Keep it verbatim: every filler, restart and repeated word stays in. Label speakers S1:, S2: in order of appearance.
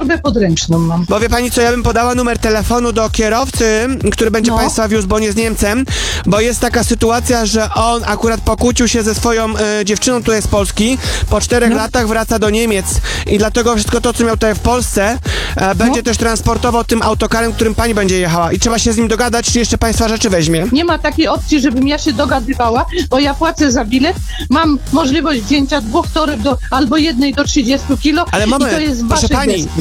S1: torbę podręczną mam.
S2: Bo wie pani co, ja bym podała numer telefonu do kierowcy, który będzie
S1: No.
S2: państwa wiózł, bo nie z Niemcem, bo jest taka sytuacja, że on akurat pokłócił się ze swoją e, dziewczyną tutaj z Polski, po czterech
S1: No.
S2: latach wraca do Niemiec i dlatego wszystko to, co miał tutaj w Polsce, e, będzie
S1: No.
S2: też transportował tym autokarem, którym pani będzie jechała i trzeba się z nim dogadać, czy jeszcze państwa rzeczy weźmie.
S1: Nie ma takiej opcji, żebym ja się dogadywała, bo ja płacę za bilet, mam możliwość wzięcia dwóch toreb do, albo jednej do trzydziestu kilo
S2: Ale
S1: i
S2: moment,
S1: to jest w
S2: proszę
S1: waszej
S2: pani,
S1: gestii.